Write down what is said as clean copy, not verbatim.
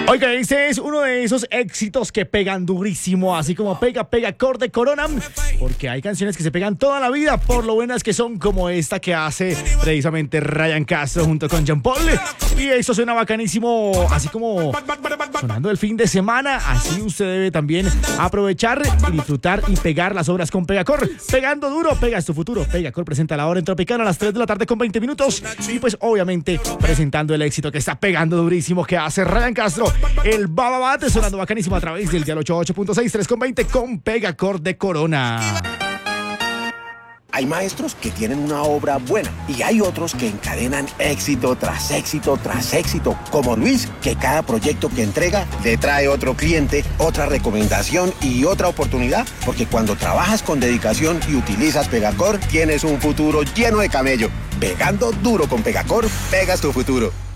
Oiga, este es uno de esos éxitos que pegan durísimo, así como pega Cor de Corona, porque hay canciones que se pegan toda la vida por lo buenas que son, como esta que hace precisamente Ryan Castro junto con Jean Paul. Y esto suena bacanísimo, así como sonando el fin de semana. Así usted debe también aprovechar y disfrutar y pegar las obras con Pegacor. Pegando duro, pegas tu futuro. Pegacor presenta la hora en Tropicana a las 3 de la tarde con 20 minutos. Y pues obviamente presentando el éxito que está pegando durísimo que hace Ryan Castro. El Bababate sonando bacanísimo a través del dial 88.6, 3.20 con Pegacor de Corona. Hay maestros que tienen una obra buena y hay otros que encadenan éxito tras éxito tras éxito, como Luis, que cada proyecto que entrega le trae otro cliente, otra recomendación y otra oportunidad, porque cuando trabajas con dedicación y utilizas Pegacor, tienes un futuro lleno de camello. Pegando duro con Pegacor, pegas tu futuro.